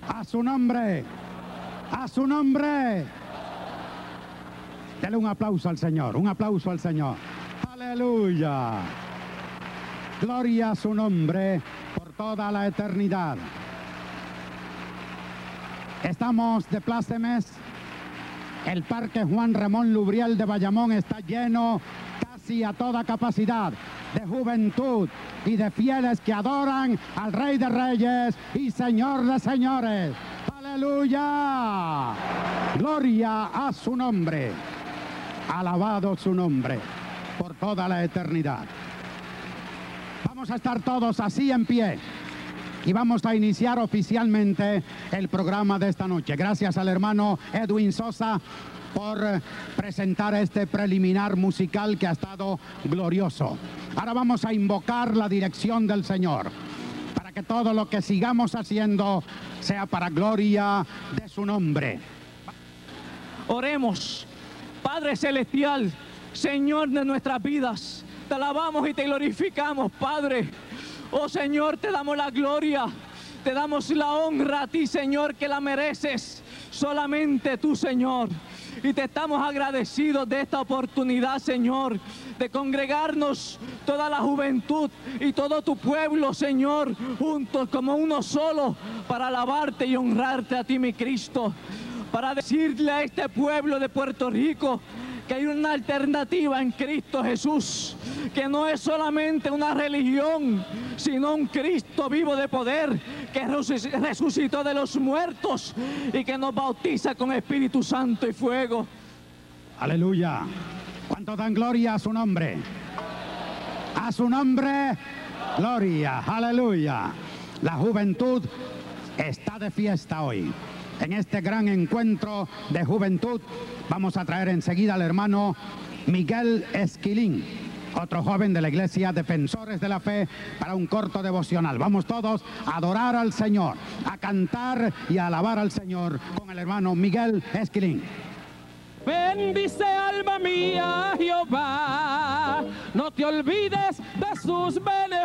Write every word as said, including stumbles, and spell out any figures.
A su nombre. A su nombre. Dele un aplauso al Señor. Un aplauso al Señor. Aleluya. Gloria a su nombre por toda la eternidad. Estamos de plácemes. El Parque Juan Ramón Lubriel de Bayamón está lleno casi a toda capacidad de juventud y de fieles que adoran al Rey de Reyes y Señor de Señores. ¡Aleluya! Gloria a su nombre. Alabado su nombre por toda la eternidad. Vamos a estar todos así en pie y vamos a iniciar oficialmente el programa de esta noche. Gracias al hermano Edwin Sosa por presentar este preliminar musical que ha estado glorioso. Ahora vamos a invocar la dirección del Señor para que todo lo que sigamos haciendo sea para gloria de su nombre. Oremos. Padre Celestial, Señor de nuestras vidas, te alabamos y te glorificamos, Padre. Oh Señor, te damos la gloria, te damos la honra a ti, Señor, que la mereces, solamente tú, Señor. Y te estamos agradecidos de esta oportunidad, Señor, de congregarnos toda la juventud y todo tu pueblo, Señor, juntos como uno solo, para alabarte y honrarte a ti, mi Cristo. Para decirle a este pueblo de Puerto Rico que hay una alternativa en Cristo Jesús, que no es solamente una religión, sino un Cristo vivo de poder, que resucitó de los muertos y que nos bautiza con Espíritu Santo y fuego. Aleluya. ¿Cuánto dan gloria a su nombre? A su nombre, gloria. Aleluya. La juventud está de fiesta hoy. En este gran encuentro de juventud vamos a traer enseguida al hermano Miguel Esquilín, otro joven de la iglesia Defensores de la Fe, para un corto devocional. Vamos todos a adorar al Señor, a cantar y a alabar al Señor con el hermano Miguel Esquilín. Bendice alma mía Jehová, no te olvides de sus beneficios.